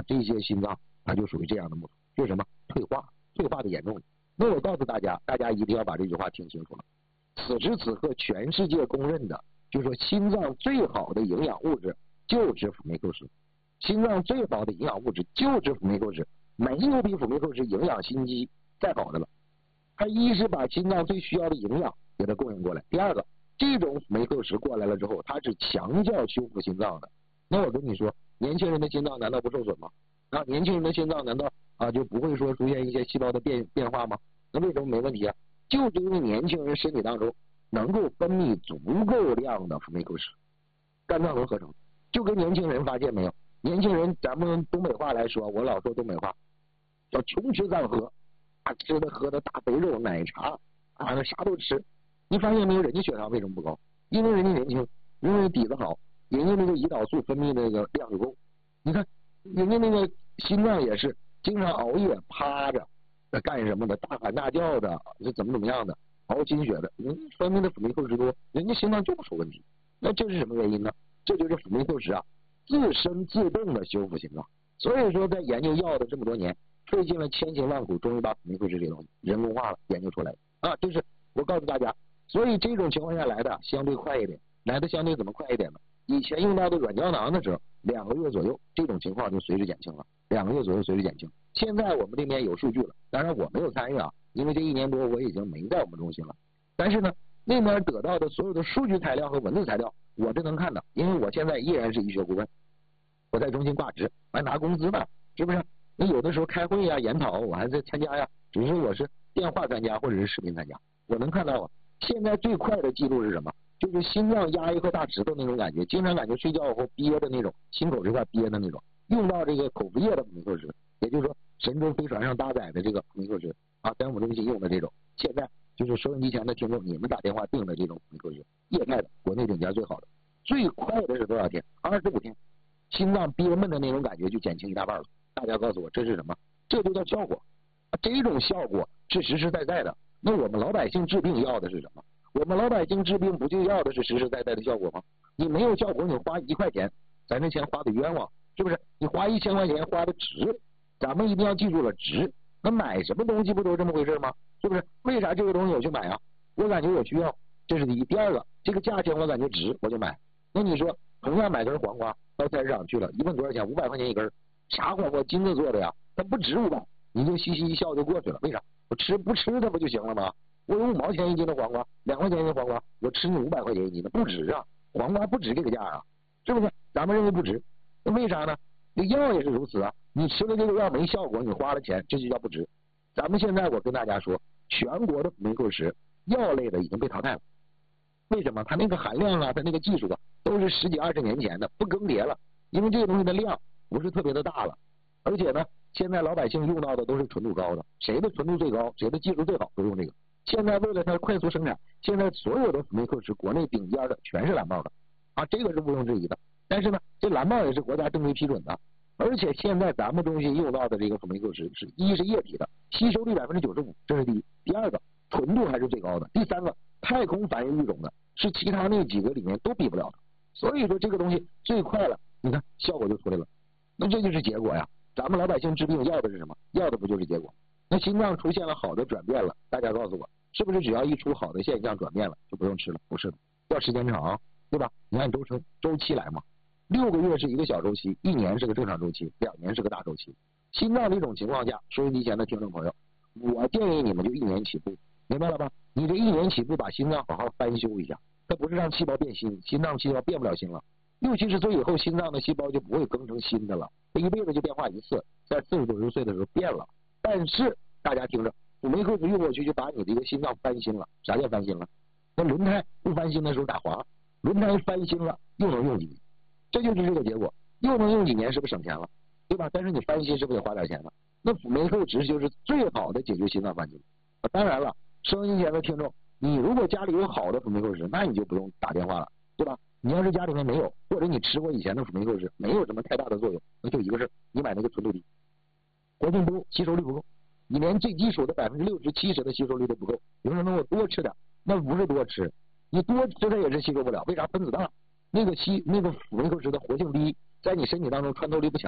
这些心脏它就属于这样的木头，就是什么退化的严重。那我告诉大家，大家一定要把这句话听清楚了。此时此刻，全世界公认的，就是说心脏最好的营养物质就是辅酶 Q 十，心脏最好的营养物质就是辅酶 Q 十，没有比辅酶 Q 十营养心肌再好的了。它一是把心脏最需要的营养给它供应过来，第二个，这种辅酶 Q 十过来了之后，它是强调修复心脏的。那我跟你说，年轻人的心脏难道不受损吗？啊，年轻人的心脏难道就不会说出现一些细胞的变化吗？那为什么没问题啊？就是因为年轻人身体当中能够分泌足够量的辅酶 Q 十，肝脏能合成。就跟年轻人发现没有，年轻人咱们东北话来说，我老说东北话叫穷吃淡喝，吃的喝的大肥肉奶茶那啥都吃。你发现没有，人家血糖为什么不高？因为人家年轻，因为底子好，人家那个胰岛素分泌那个量就够。你看人家那个心脏也是经常熬夜趴着干什么的，大喊大叫的，是怎么样的，熬心血的，人家分泌的辅酶 Q 十多，人家心脏就不出问题。那这是什么原因呢？这就是辅酶 Q 十自身自动的修复心脏。所以说在研究药的这么多年，费尽了千辛万苦，终于把辅酶 Q 十这东西人工化了，研究出来了就是我告诉大家，所以这种情况下来的相对快一点，来的相对怎么快一点呢？以前用到的软胶囊的时候，2个月左右，这种情况就随之减轻了，2个月左右随之减轻。现在我们这边有数据了，当然我没有参与因为这1年多我已经没在我们中心了。但是呢，那边得到的所有的数据材料和文字材料，我这能看的，因为我现在依然是医学顾问，我在中心挂职，还拿工资呢，是不是？那有的时候开会研讨我还在参加只是我是电话参加或者是视频参加，我能看到现在最快的记录是什么？就是心脏压一块大石头那种感觉，经常感觉睡觉后憋的那种，心口这块憋的那种，用到这个口服液的辅酶 Q 十，也就是说神舟飞船上搭载的这个辅酶 Q 十在我们中心用的这种，现在就是收音机前的听众，你们打电话订的这种辅酶 Q 十，液态的，国内顶尖最好的，最快的是多少天？25天，心脏憋闷的那种感觉就减轻一大半了。大家告诉我这是什么？这就叫效果。这种效果是实实在在的。那我们老百姓治病要的是什么？我们老百姓治病不就要的是实实在在的效果吗？你没有效果，你花1块钱，咱这钱花的冤枉，是不是？你花1000块钱花的值，咱们一定要记住了值。那买什么东西不都这么回事吗？是不是？为啥这个东西我去买我感觉我需要，这是第一。第二个，这个价钱我感觉值，我就买。那你说同样买根黄瓜，到菜市场去了，一问多少钱？500块钱一根，啥黄瓜？金子做的它不值500，你就嘻嘻一笑就过去了。为啥？我吃不吃它不就行了吗？我有5毛钱一斤的黄瓜，2块钱一斤黄瓜，我吃你500块钱一斤的，不值黄瓜不值这个价是不是？咱们认为不值，那为啥呢？这药也是如此你吃了这个药没效果，你花了钱，这就叫不值。咱们现在我跟大家说，全国的辅酶 Q 十药类的已经被淘汰了。为什么？它那个含量它那个技术都是10几20年前的，不更迭了。因为这个东西的量不是特别的大了，而且呢，现在老百姓用到的都是纯度高的，谁的纯度最高，谁的技术最好，都用这个。现在为了它快速生产，现在所有的辅酶 Q 十国内顶尖的全是蓝帽的这个是毋庸置疑的。但是呢，这蓝帽也是国家正规批准的，而且现在咱们中心用到的这个辅酶 Q 十一是液体的，吸收率95%，这是第一。第二个，纯度还是最高的。第三个，太空繁育育种的，是其他那几个里面都比不了的。所以说这个东西最快了，你看效果就出来了。那这就是结果咱们老百姓治病要的是什么？要的不就是结果？那心脏出现了好的转变了，大家告诉我，是不是只要一出好的现象转变了就不用吃了？不是的，要时间长，对吧？你按周期来嘛，6个月是一个小周期，1年是个正常周期，2年是个大周期。心脏这种情况下，收音机前的听众朋友，我建议你们就1年起步，明白了吧？你这1年起步把心脏好好翻修一下，它不是让细胞变新，心脏细胞变不了新了。60岁以后，心脏的细胞就不会更成新的了，这一辈子就变化一次，在40多60岁的时候变了。但是大家听着，辅酶 Q 十用过去就把你的一个心脏翻新了。啥叫翻新了？那轮胎不翻新的时候打滑，轮胎翻新了又能用几年，这就是这个结果。又能用几年，是不是省钱了？对吧？但是你翻新是不是得花点钱了？那辅酶 Q 十就是最好的解决心脏翻新。当然了，收音机前的听众，你如果家里有好的辅酶 Q 十，那你就不用打电话了，对吧？你要是家里面没有，或者你吃过以前的辅酶 Q 十，没有什么太大的作用，那就一个事，你买那个纯度低，活性不够，吸收率不够，你连最基础的60%、70%的吸收率都不够。有人说我多吃点，那不是多吃，你多吃它也是吸收不了。为啥？分子大，那个辅酶 Q 十的活性低，在你身体当中穿透力不强，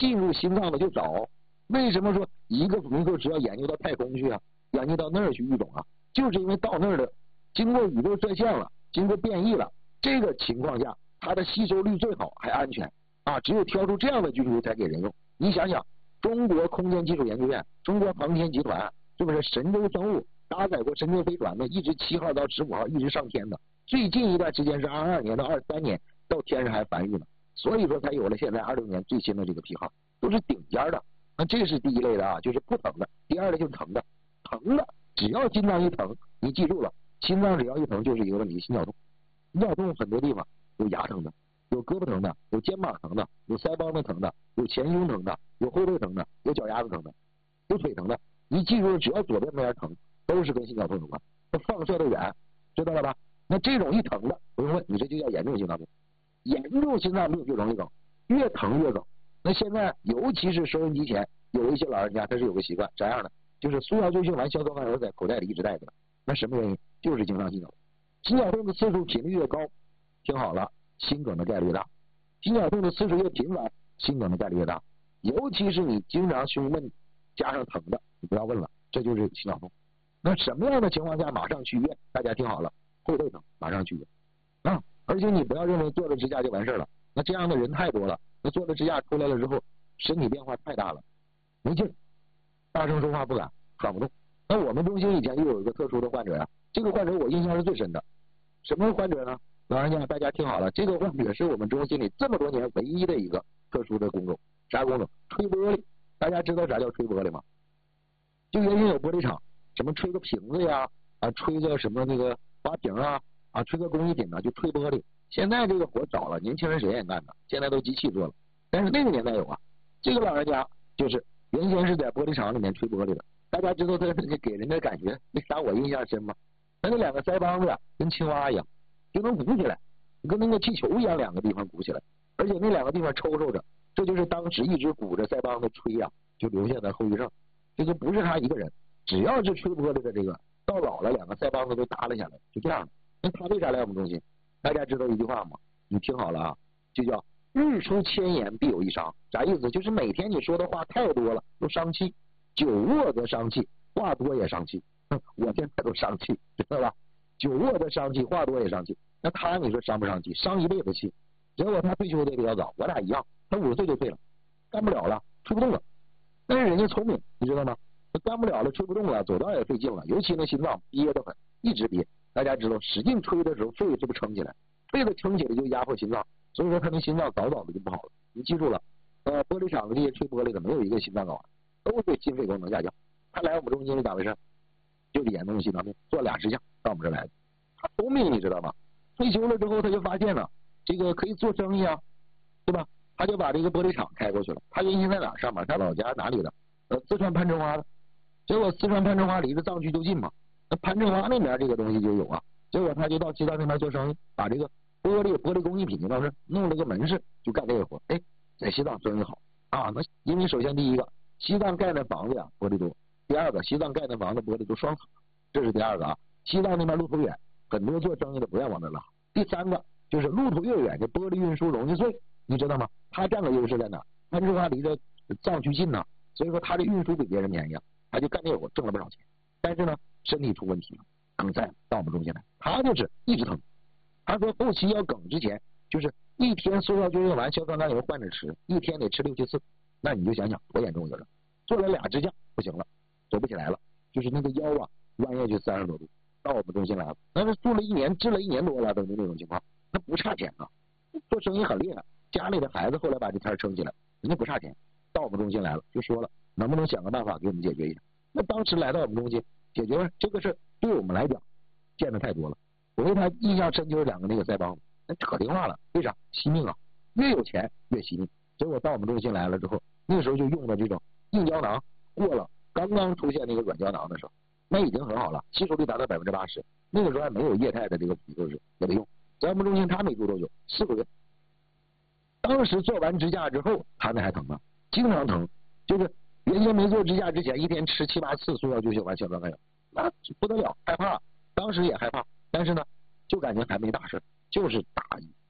进入心脏的就早。为什么说一个米克石要研究到太空去啊？研究到那儿去育种啊？就是因为到那儿的，经过宇宙射线了，经过变异了，这个情况下它的吸收率最好，还安全啊！只有挑出这样的菌株才给人用。你想想，中国空间技术研究院、中国航天集团，是不是神舟生物搭载过神舟飞船的，一直7号到15号一直上天的？最近一段时间是22年到23年到天上还繁育呢，所以说才有了现在20年最新的这个批号，都是顶尖的。那这是第一类的啊，就是不疼的。第二类就是疼的，疼的只要心脏一疼，你记住了，心脏只要一疼就是一个问题，心绞痛。心绞痛很多地方有牙疼的，有胳膊疼的，有肩膀疼的，有腮帮子疼的，有前胸疼的，有后背疼的，有脚丫子疼的，有腿疼的。你记住了，只要左边那边疼，都是跟心绞痛有关。它放射的远，知道了吧？那这种一疼的，不用问，你这就叫严重心脏病。严重心脏病就容易梗，越疼越梗。那现在尤其是收音机前有一些老人家，他是有个习惯，啥样的？就是速效救心丸、硝酸甘油在口袋里一直带着。那什么原因？就是经常心绞痛。心绞痛的次数频率越高，听好了，心梗的概率越大。心绞痛的次数越频繁，心梗的概率越大。尤其是你经常胸闷加上疼的，你不要问了，这就是心绞痛。那什么样的情况下马上去医院？大家听好了，后背疼马上去医院啊！而且你不要认为做了支架就完事了，那这样的人太多了。那做了支架出来了之后，身体变化太大了，没劲，大声说话不敢，喘不动。那我们中心以前就有一个特殊的患者呀，这个患者我印象是最深的。什么患者呢？老人家大家听好了，这个患者是我们中心里这么多年唯一的一个特殊的工种。啥工种？吹玻璃。大家知道啥叫吹玻璃吗？就原先有玻璃厂，什么吹个瓶子呀，吹个什么那个花瓶啊，吹个工艺品呢，就吹玻璃。现在这个活少了，年轻人谁也干的，现在都机器做了。但是那个年代有啊，这个老人家就是原先是在玻璃厂里面吹玻璃的。大家知道他给人的感觉为啥我印象深吗？他那两个腮帮子呀，跟青蛙一样，就能鼓起来，跟那个气球一样，两个地方鼓起来，而且那两个地方抽抽着，这就是当时一直鼓着腮帮子吹呀，就留下的后遗症。这个不是他一个人，只要是吹玻璃的这个，到老了两个腮帮子都耷拉下来，就这样的。那他为啥来我们中心？大家知道一句话吗？你听好了啊，就叫日出千言必有一伤。啥意思？就是每天你说的话太多了，都伤气。久卧则伤气，话多也伤气。我现在都伤气，知道吧？久卧则伤气，话多也伤气。那他你说伤不伤气？伤一辈子气。结果他退休的比较早，我俩一样，他50岁就退了，干不了了，吹不动了。但是人家聪明，你知道吗？他干不了了，吹不动了，走道也费劲了，尤其那心脏憋得很，一直憋。大家知道，使劲吹的时候，肺是不撑起来，肺子撑起来就压迫心脏，所以说他那心脏早早的就不好了。你记住了，玻璃厂的这些吹玻璃的，没有一个心脏睾丸，都是心肺功能下降。他来我们中心是咋回事？就是严重的心脏病，做俩支架到我们这来的。他聪明，你知道吗？退休了之后，他就发现了这个可以做生意啊，对吧？他就把这个玻璃厂开过去了。他原先在哪上班？他老家哪里的？四川攀枝花的。结果四川攀枝花离着藏区就近嘛。那攀枝花那边这个东西就有啊，结果他就到西藏那边做生意，把这个玻璃工艺品到这弄了个门市，就干这个活。在西藏生意好啊。那因为首先第一个，西藏盖那房子呀玻璃多；第二个，西藏盖那房子玻璃都双层，这是第二个啊。西藏那边路途远，很多做生意的不愿往那拉。第三个就是路途越远，这玻璃运输容易碎，你知道吗？他占个优势在哪？攀枝花离着藏区近呢，所以说他的运输比别人便宜啊，他就干这个活挣了不少钱。但是呢，身体出问题了，梗塞到我们中心来，他就是一直疼。他说后期要梗之前，就是一天速效救心丸、硝酸甘油换着吃，一天得吃6、7次。那你就想想多严重一个人，做了俩支架不行了，走不起来了，就是那个腰啊弯下去30多度，到我们中心来了。但是做了1年，治了1年多了，等于那种情况，那不差钱啊。做生意很厉害，家里的孩子后来把这摊撑起来，人家不差钱，到我们中心来了，就说了能不能想个办法给我们解决一下。那当时来到我们中心解决这个事，对我们来讲见的太多了。我对他印象深就是两个那个腮帮子，那可听话了，为啥？惜命啊，越有钱越惜命。结果到我们中心来了之后，那时候就用的这种硬胶囊，过了刚刚出现那个软胶囊的时候，那已经很好了，吸收率达到80%。那个时候还没有液态的这个就是给他用，在我们中心他没住多久，4个月。当时做完支架之后，他那还疼呢，经常疼，就是原先没做支架之前，一天吃7、8次速效救心丸、硝酸甘油，那不得了，害怕，当时也害怕，但是呢，就感觉还没大事，就是大意。